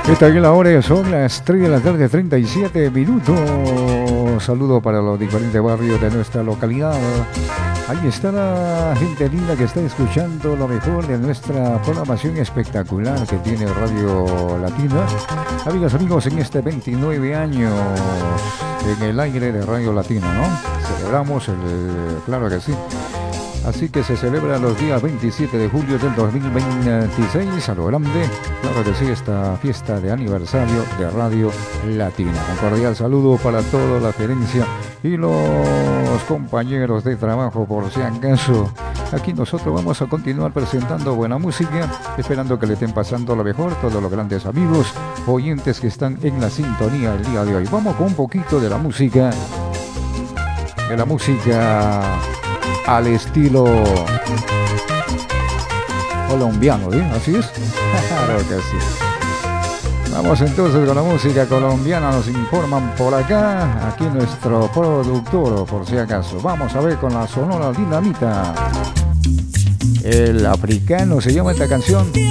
Esta es la hora, son las 3 de la tarde, 37 minutos. Saludo para los diferentes barrios de nuestra localidad. Ahí está la gente linda que está escuchando lo mejor de nuestra programación espectacular que tiene Radio Latina. Amigas, amigos, en este 29 años en el aire de Radio Latina, ¿no? Celebramos claro que sí. Así que se celebra los días 27 de julio del 2026, a lo grande, claro que sí, esta fiesta de aniversario de Radio Latina. Un cordial saludo para toda la gerencia y los compañeros de trabajo, por si acaso. Aquí nosotros vamos a continuar presentando buena música, esperando que le estén pasando lo mejor todos los grandes amigos, oyentes que están en la sintonía el día de hoy. Vamos con un poquito de la música al estilo colombiano, ¿eh? Así es. Claro que sí. Vamos entonces con la música colombiana, nos informan por acá, aquí nuestro productor, por si acaso. Vamos a ver con la Sonora Dinamita. El africano se llama esta canción.